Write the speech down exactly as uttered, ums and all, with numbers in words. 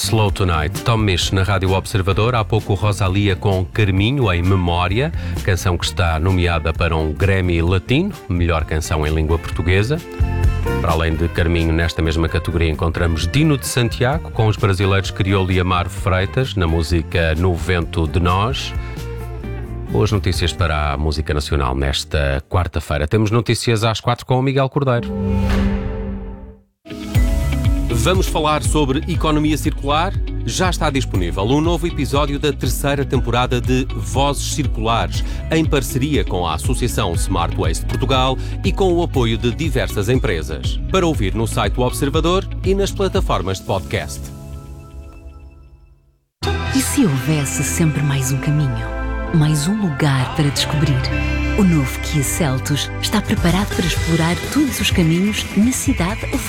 Slow Tonight, Tom Misch na Rádio Observador. Há pouco Rosalía com Carminho em Memória, canção que está nomeada para um Grammy Latino, melhor canção em língua portuguesa. Para além de Carminho, nesta mesma categoria encontramos Dino de Santiago com os brasileiros Criolo e Amaro Freitas na música No Vento de Nós. Boas notícias para a música nacional nesta quarta-feira. Temos notícias às quatro com o Miguel Cordeiro. Vamos falar sobre economia circular? Já está disponível um novo episódio da terceira temporada de Vozes Circulares, em parceria com a Associação Smart Waste Portugal e com o apoio de diversas empresas. Para ouvir no site do Observador e nas plataformas de podcast. E se houvesse sempre mais um caminho? Mais um lugar para descobrir? O novo Kia Seltos está preparado para explorar todos os caminhos na cidade ou